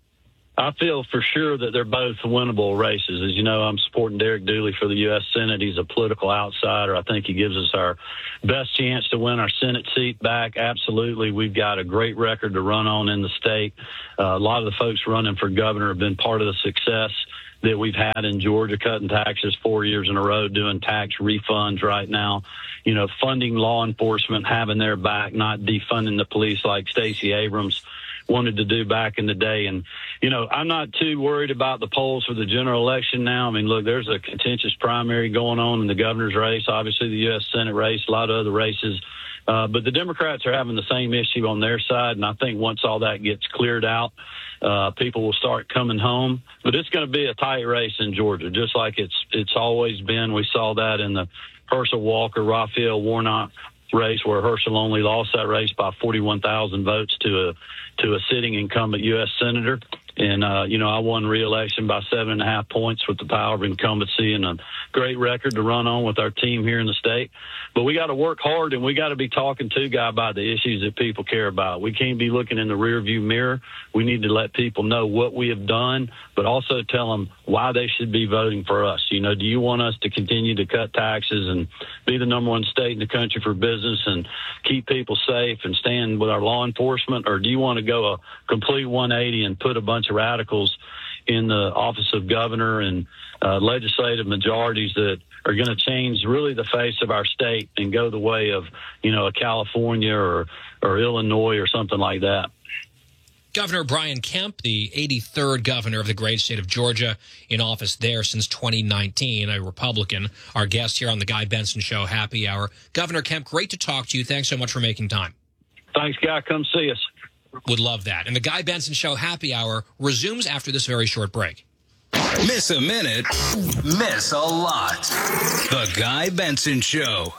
I feel for sure that they're both winnable races. As you know, I'm supporting Derek Dooley for the U.S. Senate. He's a political outsider. I think he gives us our best chance to win our Senate seat back. Absolutely. We've got a great record to run on in the state. A lot of the folks running for governor have been part of the success that we've had in Georgia, cutting taxes 4 years in a row, doing tax refunds right now, you know, funding law enforcement, having their back, not defunding the police like Stacey Abrams wanted to do back in the day. And, you know, I'm not too worried about the polls for the general election now. I mean, look, there's a contentious primary going on in the governor's race, obviously the U.S. Senate race, a lot of other races. But the Democrats are having the same issue on their side. And I think once all that gets cleared out, people will start coming home. But it's going to be a tight race in Georgia, just like it's always been. We saw that in the Herschel Walker, Raphael Warnock race, where Herschel only lost that race by 41,000 votes to a sitting incumbent U.S. senator. And, you know, I won re-election by 7.5 points with the power of incumbency and a great record to run on with our team here in the state. But we got to work hard, and we got to be talking to Guy about the issues that people care about. We can't be looking in the rearview mirror. We need to let people know what we have done, but also tell them why they should be voting for us. You know, do you want us to continue to cut taxes and be the #1 state in the country for business and keep people safe and stand with our law enforcement? Or do you want to go a complete 180 and put a bunch of radicals in the office of governor and legislative majorities that are going to change really the face of our state and go the way of, you know, a California or Illinois or something like that? Governor Brian Kemp, the 83rd governor of the great state of Georgia, in office there since 2019, a Republican, our guest here on the Guy Benson Show Happy Hour. Governor Kemp, great to talk to you. Thanks so much for making time. Thanks, Guy. Come see us. Would love that. And the Guy Benson Show Happy Hour resumes after this very short break. Miss a minute, miss a lot. The Guy Benson Show.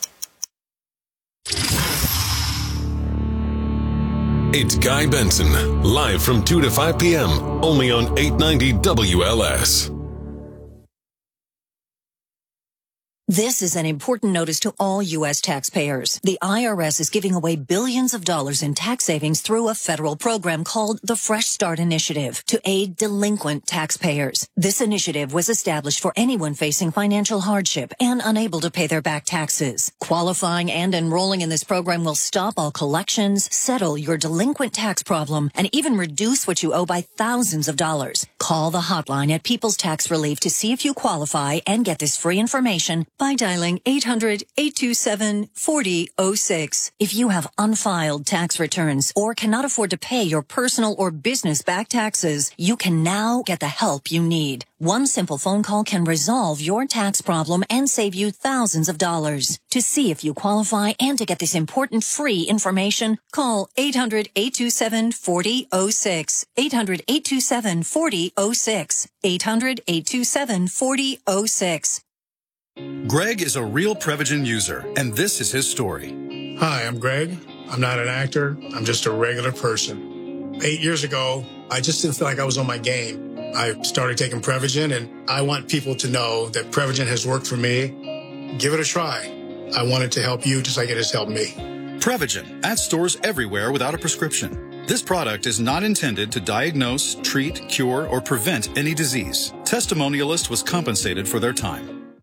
It's Guy Benson, live from 2 to 5 p.m., only on 890 WLS. This is an important notice to all U.S. taxpayers. The IRS is giving away billions of dollars in tax savings through a federal program called the Fresh Start Initiative to aid delinquent taxpayers. This initiative was established for anyone facing financial hardship and unable to pay their back taxes. Qualifying and enrolling in this program will stop all collections, settle your delinquent tax problem, and even reduce what you owe by thousands of dollars. Call the hotline at People's Tax Relief to see if you qualify and get this free information by dialing 800-827-4006. If you have unfiled tax returns or cannot afford to pay your personal or business back taxes, you can now get the help you need. One simple phone call can resolve your tax problem and save you thousands of dollars. To see if you qualify and to get this important free information, call 800-827-4006. 800-827-4006. 800-827-4006. Greg is a real Prevagen user, and this is his story. Hi, I'm Greg. I'm not an actor. I'm just a regular person. 8 years ago, I just didn't feel like I was on my game. I started taking Prevagen, and I want people to know that Prevagen has worked for me. Give it a try. I want it to help you just like it has helped me. Prevagen, at stores everywhere without a prescription. This product is not intended to diagnose, treat, cure, or prevent any disease. Testimonialist was compensated for their time.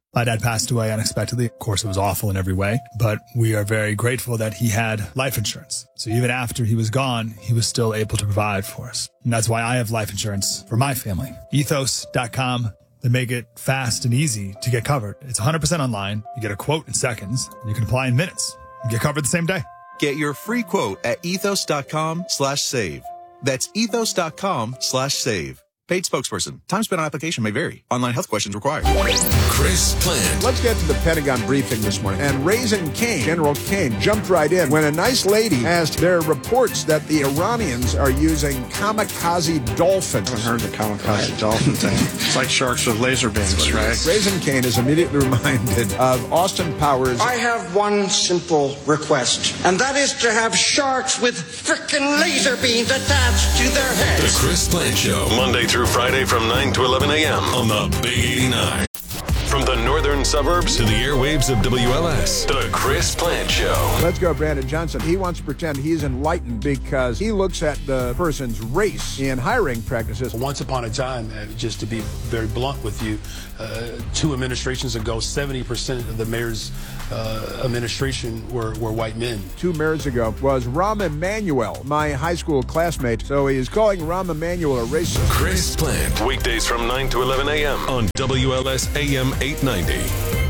My dad passed away unexpectedly. Of course, it was awful in every way, but we are very grateful that he had life insurance. So even after he was gone, he was still able to provide for us. And that's why I have life insurance for my family. Ethos.com. They make it fast and easy to get covered. It's 100% online. You get a quote in seconds. You can apply in minutes. You get covered the same day. Get your free quote at ethos.com/save. That's ethos.com/save. Paid spokesperson. Time spent on application may vary. Online health questions required. Chris Plante. Let's get to the Pentagon briefing this morning. And Raising Cane, General Cane, jumped right in when a nice lady asked, there are reports that the Iranians are using kamikaze dolphins. I haven't heard the kamikaze dolphin thing. It's like sharks with laser beams, right? Raising Cane is immediately reminded of Austin Powers. I have one simple request, and that is to have sharks with frickin' laser beams attached to their heads. The Chris Plante Show, Monday through Friday from 9 to 11 a.m. on the Big 89. From the northern suburbs to the airwaves of WLS, The Chris Plante Show. Let's go, Brandon Johnson. He wants to pretend he's enlightened because he looks at the person's race in hiring practices. Once upon a time, just to be very blunt with you, 2 administrations ago, 70% of the mayor's administration were white men. 2 mayors ago was Rahm Emanuel, my high school classmate. So he is calling Rahm Emanuel a racist. Chris Plante, weekdays from 9 to 11 a.m. on WLS AM 890.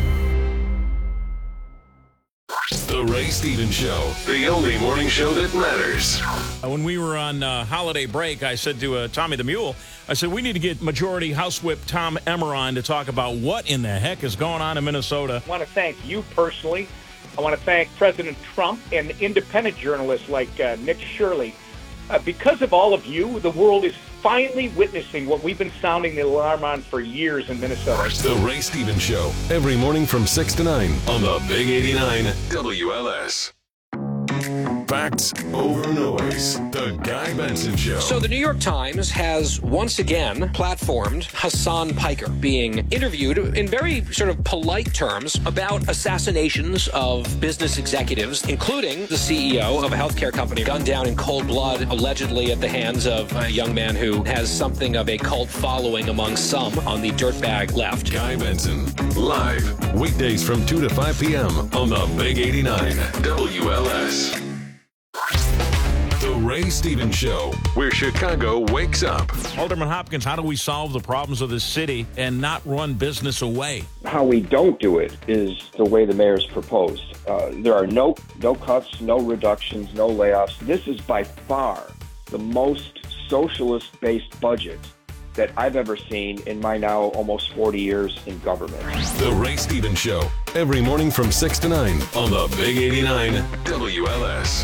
The Ray Stevens Show, the only morning show that matters. When we were on holiday break, I said to Tommy the Mule, I said, we need to get Majority House Whip Tom Emmer on to talk about what in the heck is going on in Minnesota. I want to thank you personally. I want to thank President Trump and independent journalists like Nick Shirley. Because of all of you, the world is finally witnessing what we've been sounding the alarm on for years in Minnesota. The Ray Stevens Show, every morning from 6 to 9 on the Big 89 WLS. Facts over noise. The Guy Benson Show. So the New York Times has once again platformed Hassan Piker being interviewed in very sort of polite terms about assassinations of business executives, including the CEO of a healthcare company gunned down in cold blood, allegedly at the hands of a young man who has something of a cult following among some on the dirtbag left. Guy Benson, live, weekdays from 2 to 5 p.m. on the Big 89 WLS. The Ray Stevens Show, where Chicago wakes up. Alderman Hopkins, how do we solve the problems of this city and not run business away? How we don't do it is the way the mayor's proposed. There are no cuts, no reductions, no layoffs. This is by far the most socialist-based budget that I've ever seen in my now almost 40 years in government. The Ray Stevens Show, every morning from 6 to 9 on the Big 89 WLS.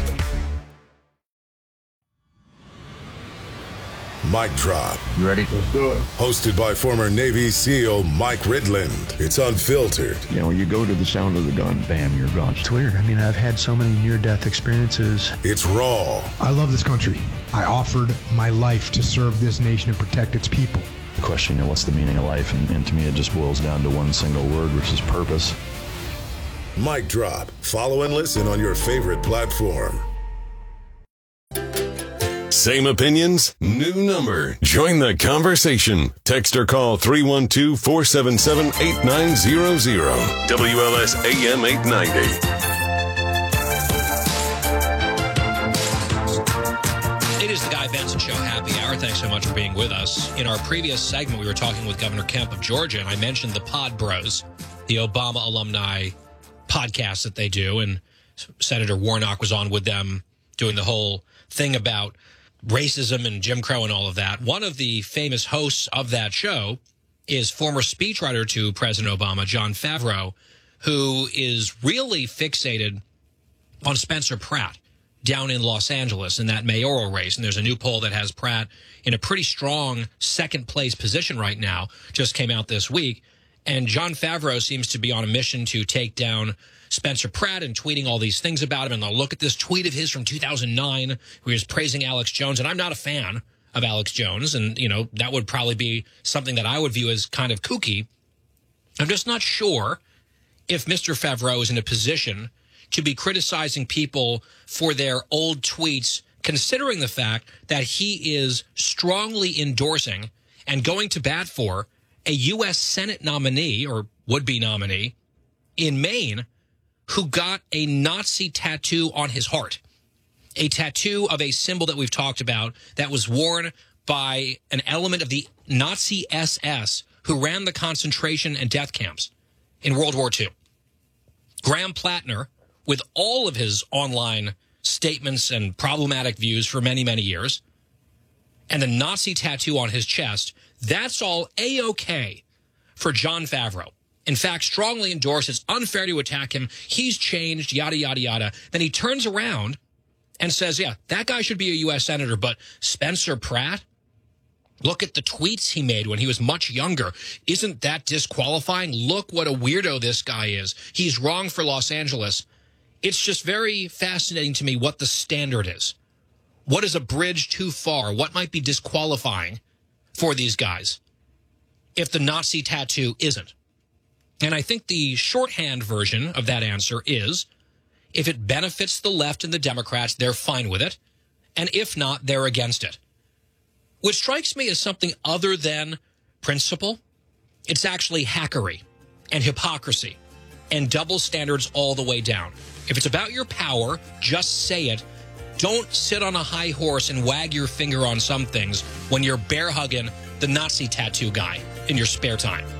Mic Drop. You ready? Let's do it. Hosted by former Navy SEAL Mike Ridland. It's unfiltered. You know, you go to the sound of the gun, bam, you're gone. It's weird. I mean, I've had so many near-death experiences. It's raw. I love this country. I offered my life to serve this nation and protect its people. The question, you know, what's the meaning of life? And to me, it just boils down to one single word, which is purpose. Mic Drop. Follow and listen on your favorite platform. Same opinions, new number. Join the conversation. Text or call 312-477-8900. WLS AM 890. It is the Guy Benson Show Happy Hour. Thanks so much for being with us. In our previous segment, we were talking with Governor Kemp of Georgia, and I mentioned the Pod Bros, the Obama alumni podcast that they do, and Senator Warnock was on with them doing the whole thing about racism and Jim Crow and all of that. One of the famous hosts of that show is former speechwriter to President Obama, Jon Favreau, who is really fixated on Spencer Pratt down in Los Angeles in that mayoral race. And there's a new poll that has Pratt in a pretty strong second-place position right now, just came out this week. And Jon Favreau seems to be on a mission to take down Spencer Pratt and tweeting all these things about him. And I'll look at this tweet of his from 2009 where he was praising Alex Jones. And I'm not a fan of Alex Jones. And, you know, that would probably be something that I would view as kind of kooky. I'm just not sure if Mr. Favreau is in a position to be criticizing people for their old tweets, considering the fact that he is strongly endorsing and going to bat for a U.S. Senate nominee or would-be nominee in Maine who got a Nazi tattoo on his heart, a tattoo of a symbol that we've talked about that was worn by an element of the Nazi SS who ran the concentration and death camps in World War II. Graham Plattner, with all of his online statements and problematic views for many, many years, and the Nazi tattoo on his chest, that's all A-OK for Jon Favreau. In fact, strongly endorsed. It's unfair to attack him. He's changed, yada, yada, yada. Then he turns around and says, yeah, that guy should be a U.S. Senator, but Spencer Pratt, look at the tweets he made when he was much younger. Isn't that disqualifying? Look what a weirdo this guy is. He's wrong for Los Angeles. It's just very fascinating to me what the standard is. What is a bridge too far? What might be disqualifying for these guys if the Nazi tattoo isn't? And I think the shorthand version of that answer is, if it benefits the left and the Democrats, they're fine with it. And if not, they're against it. Which strikes me as something other than principle. It's actually hackery and hypocrisy and double standards all the way down. If it's about your power, just say it. Don't sit on a high horse and wag your finger on some things when you're bear hugging the Nazi tattoo guy in your spare time.